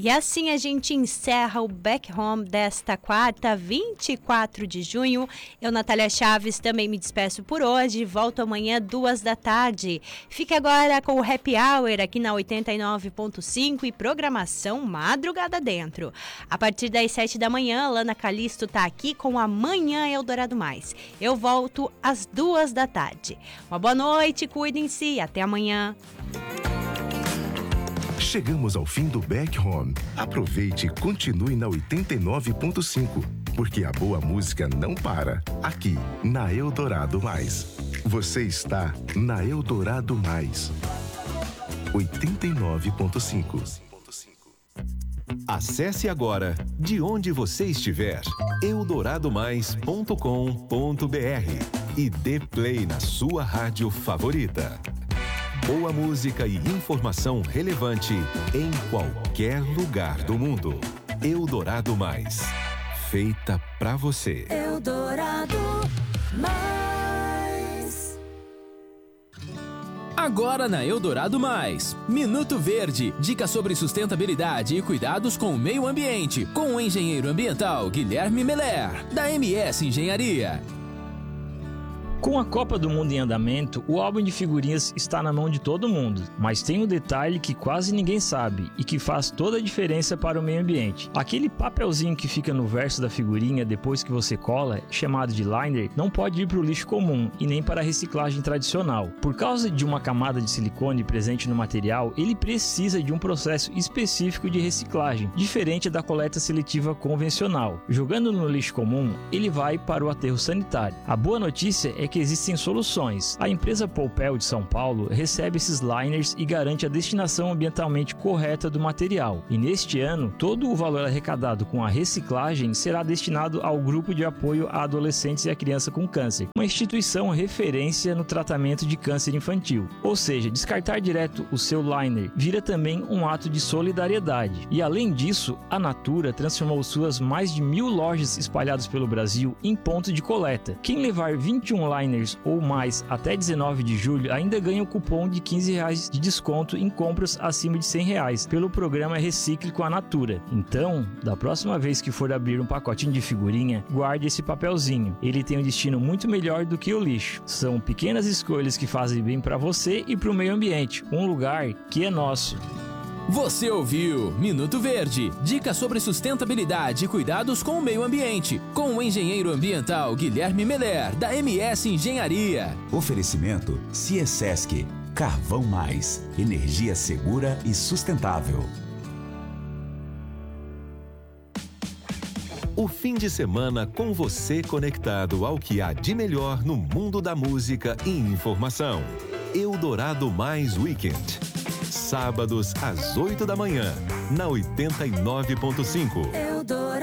E assim a gente encerra o Back Home desta quarta, 24 de junho. Eu, Natália Chaves, também me despeço por hoje. Volto amanhã, 14h. Fique agora com o Happy Hour aqui na 89.5 e programação Madrugada Dentro. A partir das 7 da manhã, Lana Calisto tá aqui com Amanhã Eldorado Mais. Eu volto às 2 da tarde. Uma boa noite, cuidem-se e até amanhã. Chegamos ao fim do Back Home. Aproveite e continue na 89.5, porque a boa música não para. Aqui, na Eldorado Mais. Você está na Eldorado Mais. 89.5. Acesse agora, de onde você estiver, eldoradomais.com.br e dê play na sua rádio favorita. Boa música e informação relevante em qualquer lugar do mundo. Eldorado Mais. Feita pra você. Eldorado Mais. Agora na Eldorado Mais, Minuto Verde, dicas sobre sustentabilidade e cuidados com o meio ambiente, com o engenheiro ambiental Guilherme Meller, da MS Engenharia. Com a Copa do Mundo em andamento, o álbum de figurinhas está na mão de todo mundo, mas tem um detalhe que quase ninguém sabe e que faz toda a diferença para o meio ambiente. Aquele papelzinho que fica no verso da figurinha depois que você cola, chamado de liner, não pode ir para o lixo comum e nem para a reciclagem tradicional. Por causa de uma camada de silicone presente no material, ele precisa de um processo específico de reciclagem, diferente da coleta seletiva convencional. Jogando no lixo comum, ele vai para o aterro sanitário. A boa notícia é que existem soluções. A empresa Poupel de São Paulo recebe esses liners e garante a destinação ambientalmente correta do material. E neste ano, todo o valor arrecadado com a reciclagem será destinado ao Grupo de Apoio a Adolescentes e a Criança com Câncer, uma instituição referência no tratamento de câncer infantil. Ou seja, descartar direto o seu liner vira também um ato de solidariedade. E além disso, a Natura transformou suas mais de 1.000 lojas espalhadas pelo Brasil em ponto de coleta. Quem levar 21 liners ou mais até 19 de julho ainda ganha o cupom de R$15 de desconto em compras acima de R$100 pelo programa Recicle com a Natura. Então, da próxima vez que for abrir um pacotinho de figurinha, guarde esse papelzinho. Ele tem um destino muito melhor do que o lixo. São pequenas escolhas que fazem bem para você e para o meio ambiente, um lugar que é nosso. Você ouviu Minuto Verde, dicas sobre sustentabilidade e cuidados com o meio ambiente, com o engenheiro ambiental Guilherme Meller, da MS Engenharia. Oferecimento Ciesesc, Carvão Mais, energia segura e sustentável. O fim de semana com você conectado ao que há de melhor no mundo da música e informação. Eldorado Mais Weekend. Sábados às 8 da manhã, na 89.5.